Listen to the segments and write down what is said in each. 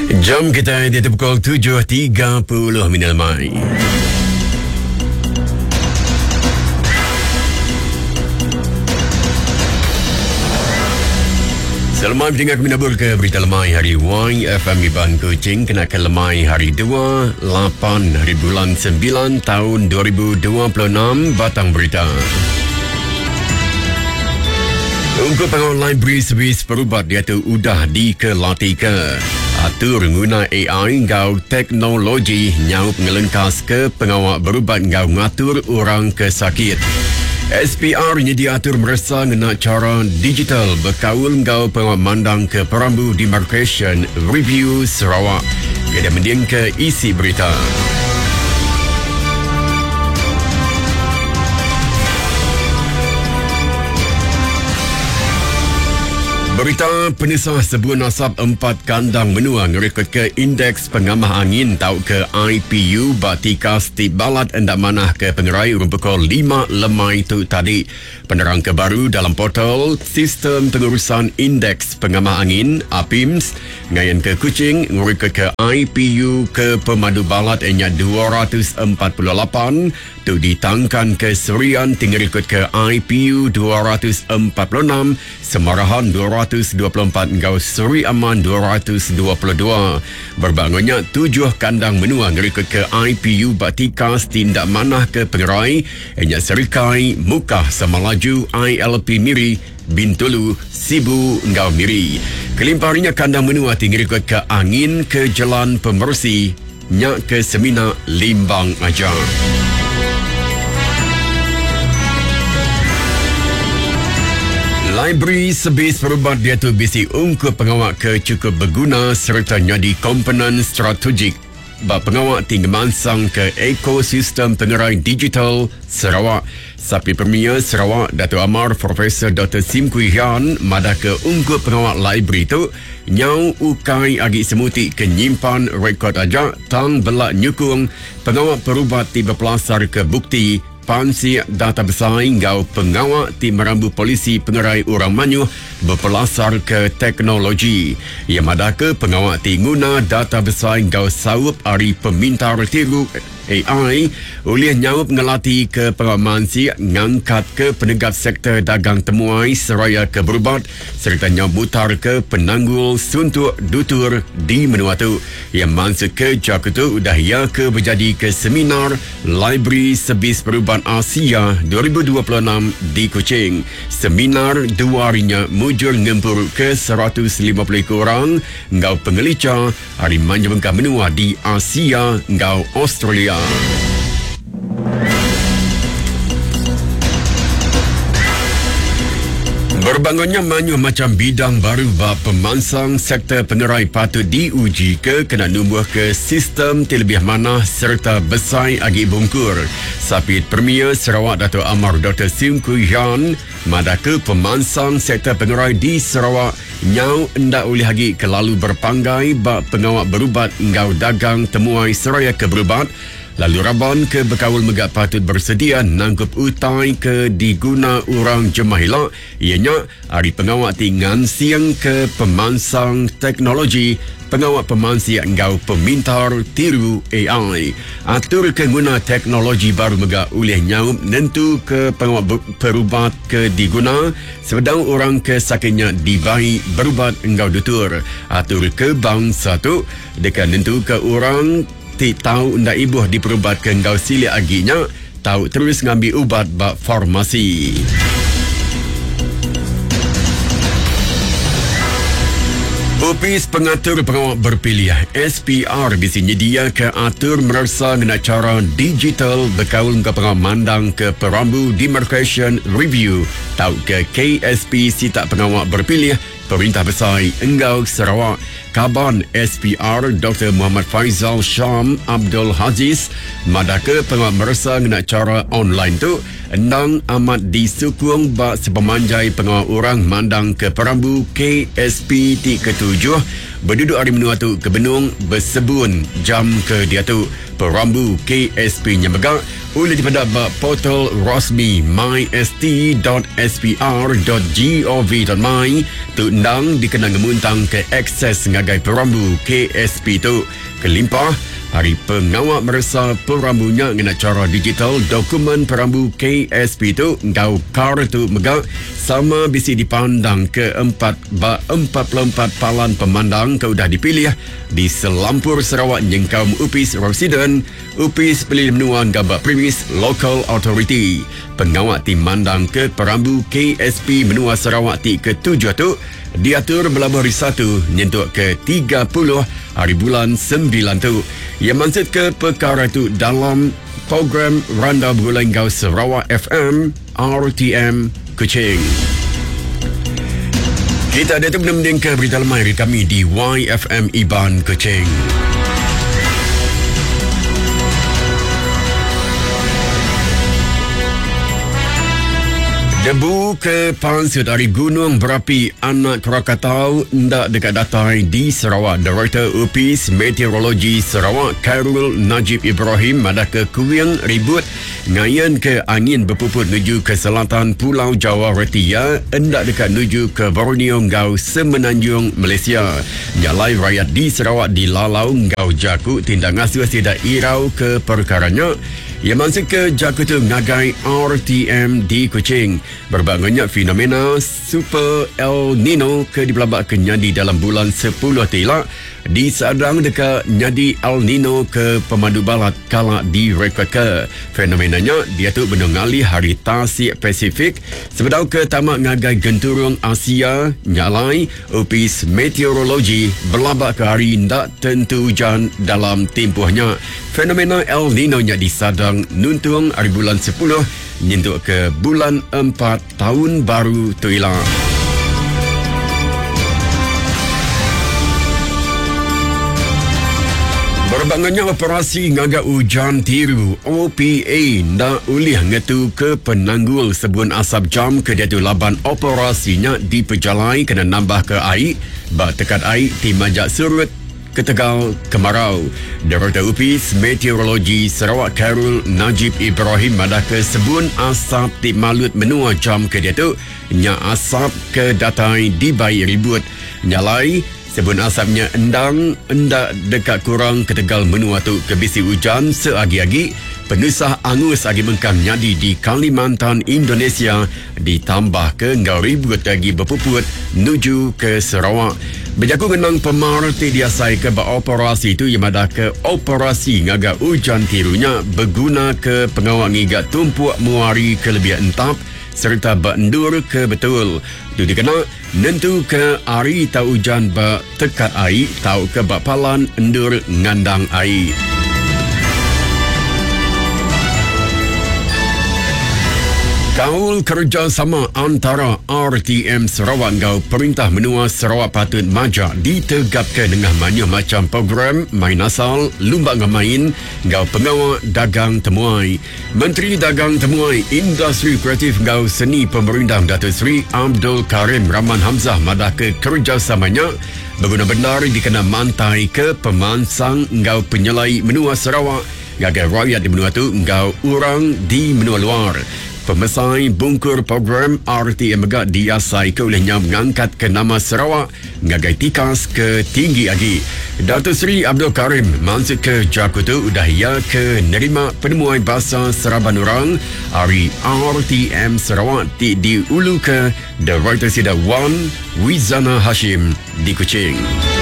Jam kita di pukul 7.30 minal mai. Selamat mendengar menabur ke berita lemai hari YFM Iban Kuching kenakan lemai hari 2, 8 hari bulan 9 tahun 2026 batang berita. Untuk pengawal library servis perubat iaitu udah dikelatihkan. Atur guna AI ngau teknologi nyau pengelengkas ke pengawal berubat ngau ngatur orang kesakit. SPR nyedia atur merasa ngena cara digital berkaul ngau pengawal mandang ke Perambu Demarcation Review Sarawak. Kita mendiang ke isi berita. Berita penisah sebuah nasab 4 kandang menua ngerekod ke indeks pengamah angin tau ke IPU batika stip balat endak manah ke pengerai rumpukol 5 lemai tu tadi. Penerang kebaru dalam portal Sistem Pengurusan Indeks Pengamah Angin APIMS ngayan ke Kuching ngerekod ke IPU ke pemadu balat enya 248 tu ditangkan ke Serian tinggal rekod ke IPU 246 Semarahan 224 ngau Seri Aman 222. Berbangunnya 7 kandang menua ngerekod ke IPU batika tindak manah ke pengerai enya Serikai Mukah Semalaju ILP Miri Bintulu Sibu ngau Miri. Kelimparinya kandang menua tinggal rekod ke angin ke jalan pemersi nyak ke Semina Limbang Ajar. Library servis perubat iaitu bisi ungkup pengawak ke cukup berguna serta nyadi komponen strategik bak pengawak tinggi mansang ke ekosistem pengerai digital Sarawak. Sapi Premier Sarawak Dato' Amar Profesor Dr. Sim Kui Hian madah ke ungkup pengawak library tu nyau ukai agi semuti ke nyimpan rekod ajak tang belak nyukung pengawak perubat tiba pelasar ke bukti pansi data bersaing ngau pengawak tim merambu polisi pengerai orang manyuh berpelasar ke teknologi. Ia madah ke pengawak tim guna data bersaing ngau saup ari pemintar tiru AI oleh nyaup ngelati ke pengamansi ngangkat ke penegak sektor dagang temuai seraya ke berubat serta nyabutar ke penanggul suntuk dutur di menua tu. Yang mansuk ke Jakarta udah ia ke berjadi ke seminar Library Servis Perubat Asia 2026 di Kuching. Seminar 2 harinya mujur ngempur ke 150 orang ngau pengelicah hari manja bengkak menua di Asia ngau Australia. Berbangunnya manyuh macam bidang baru bab pemansang sektor pengerai patut diuji ke kena numbuh ke sistem terlebih manah serta besai agi bungkur. Sapit Premier Sarawak Dato' Amar Dr. Sim Kui Hian madah ke pemansang sektor pengerai di Sarawak nyau ndak boleh lagi kelalu berpanggai bab pengawak berubat ngau dagang temuai seraya ke berubat. Lalu Raban ke berkawal megak patut bersedia nangkup utai ke diguna orang jemah ianya hari pengawak tingan siang ke pemansang teknologi pengawak pemansi ngau pemintar tiru AI. Atur ke guna teknologi baru megak oleh nyaup nentu ke pengawak perubat ke diguna sedang orang ke sakitnya dibai berubat ngau dutur. Atur ke bangsa tu dekat nentu ke orang tahu ndak ibuh diperubat ke ngau silik aginya tahu terus ngambil ubat bak farmasi. Opis pengatur pengawak berpilihan SPR bisi nyedia ke atur merasa ngena cara digital berkaul ke pengawak mandang ke Perambu Demarcation Review tahu ke KSP sitak pengawak berpilih Perintah Besar Engau Sarawak. Kaban SPR Dr. Muhammad Faizal Syam Abdul Haziz madah ke pengawak merasa ngena cara online tu endang amat disukung bak sepemanjai pengawak orang mandang ke Perambu KSP ke-7 berduduk hari menua tu ke Benung bersebun jam ke dia tu Perambu KSP Nyamegak boleh dipadak bak portal rasmi myst.spr.gov.my tu endang dikenang ngemuntang ke akses ngagai perambu KSP tu. Kelimpah hari pengawak merasa perambunya ngena cara digital dokumen perambu KSP tu ngau kar tu megak sama bisi dipandang ke 44 palan pemandang ke udah dipilih di Selampur Sarawak Nyengkau Upis Residen Upis Pelilih Menua Gabak Primis Local Authority. Pengawak tim mandang ke perambu KSP Menua Sarawak ti ke-7 tu diatur berlabuh hari 1 nyentuk ke 30 hari bulan 9 tu. Ia maksud ke perkara tu dalam program Randa Bergulai Ngau Sarawak FM RTM Kuching. Kita ada tu benar-benar ke berita lemah dari kami di YFM Iban Kuching. Debu ke pansut dari Gunung Berapi Anak Krakatau ndak dekat datai di Sarawak. Director Upis Meteorologi Sarawak Khairul Najib Ibrahim madah ke kuing ribut ngayan ke angin berpuput menuju ke selatan Pulau Jawa Retia ndak dekat menuju ke Borneo Ngau Semenanjung Malaysia. Nyalai rakyat di Sarawak di Lalau Ngau Jaku tindak ngasuh tidak irau ke perkaranya. Ia maksud ke Jaku tu ngagai RTM di Kuching. Berbagai fenomena Super El Nino ke dipelabak ke nyadi dalam bulan 10 tilak di Sadang dekat nyadi El Nino ke Pemandu Balat kala direkod ke. Fenomenanya dia tu menengali hari Tasik Pasifik sebedau ke tamak ngagai genturung Asia nyalai Upis Meteorologi berlabak ke hari ndak tentu hujan dalam tempohnya. Fenomena El Nino nya di Sadang nuntung hari bulan 10 nyentuk ke bulan 4 tahun baru tu hilang. Berbangannya operasi ngaga hujan tiru OPA ndak ulih ngetu ke penanggul sebun asap jam ke dia tu laban operasinya diperjalai kena nambah ke air bak tekat air tim majak surut ke Tegal kemarau. Director Upis Meteorologi Sarawak Khairul Najib Ibrahim madah ke sebun asap di malut menua jam ke dia tu nya asap ke datai di bayi ribut nyalai sebun asapnya endang endak dekat kurang ke Tegal menua tu ke bisi hujan seagi-agi penusah angus agi mengkang nyadi di Kalimantan Indonesia ditambah ke ngau ribut lagi berpuput menuju ke Sarawak. Berjaku ngenang pemarti diasai ke operasi itu yang madah ke operasi ngaga hujan tirunya berguna ke pengawal ngigat tumpuk muari ke lebih entap serta bendur ke betul. Itu dikena nentu ke hari tau hujan ba tekat air tau ke bapalan endur ngandang air. Kaul kerjasama antara RTM Sarawak ngau Perintah Menua Sarawak patut majak ditegapkan dengan banyak macam program main asal, lumba ngamain ngau pengawal dagang temuai. Menteri Dagang Temuai Industri Kreatif ngau Seni Pemerintah Datuk Seri Abdul Karim Rahman Hamzah madah ke kerjasamanya berguna benar dikena mantai ke pemansang ngau penyelai menua Sarawak ngagai rakyat di menua tu ngau orang di menua luar. Pemesai bungkur program RTM megak diasai ke olehnya mengangkat ke nama Sarawak ngagai tikas ke tinggi lagi. Datuk Seri Abdul Karim maksud ke Jaku tu udah ia ke nerima penemuan bahasa Seraban orang hari RTM Sarawak di ulu ke Director Sida Wan Wizana Hashim di Kuching.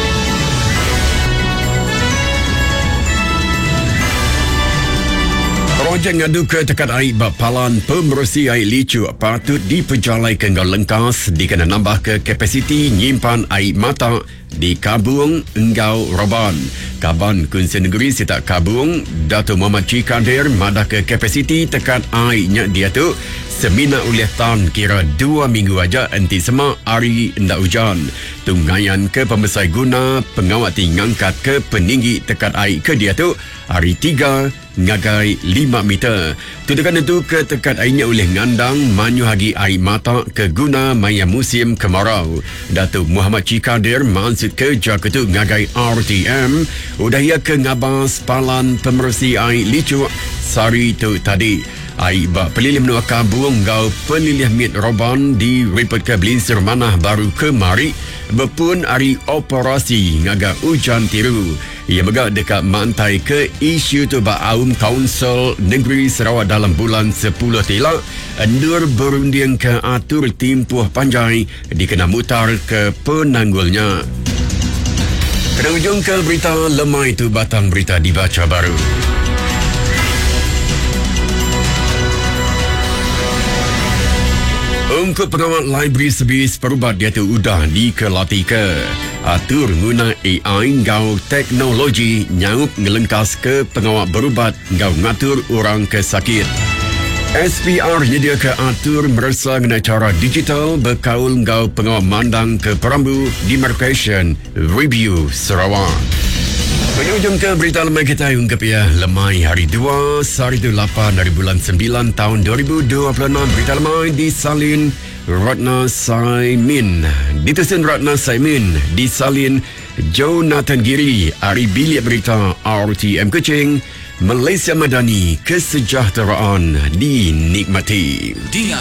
Projek ngadu ke tekat air bapalan pemersi air licu patut diperjalai ke ngau lengkas dikena nambah ke kapasiti nyimpan air mata di Kabung Engau Roban. Kaban Kunsen Negeri Sita Kabung Dato' Muhammad Cikadir madah ke kapasiti tekat airnya dia tu semina oleh tan kira 2 minggu aja enti semak hari ndak hujan. Tunggayan ke pembesai guna pengawati ngangkat ke peninggi tekat air ke dia tu hari 3 ngagai 5 meter. Tudukan itu ke tekat airnya oleh ngandang manyu hagi air mata ke guna maya musim kemarau. Datuk Muhammad Cikadir maksud ke Jakarta ngagai RTM udah ia ke ngabas palan pemersi air licu sari tu tadi. Aiba pelilih menua kabung gau pelilih mit roban di report ke Belinsir Manah baru kemari berpun hari operasi ngaga hujan tiru. Ia megak dekat mantai ke isu tu ba Aum Kaunsil Negeri Sarawak dalam bulan 10 tilak endur berunding ke atur timpuh panjang dikena mutar ke penanggulnya. Kena ujung ke berita lemah itu batang berita dibaca baru. Untuk pengawal library servis perubat dia tu udah dikelatike. Atur guna AI gau teknologi nyaup ngelengkas ke pengawal berubat gau ngatur orang ke sakit. SPR nyedia ke atur merasa guna cara digital berkaul gau pengawal mandang ke Perambu Demarcation Review Sarawak. Penghujung ke berita lemai kita ungkap ya lemai hari 2 hari 8 dari bulan 9 tahun 2026. Berita lemai disalin Ratna Saimin, ditusun Ratna Saimin, disalin Jonathan Giri. Hari bilik berita RTM Kuching, Malaysia Madani, kesejahteraan dinikmati.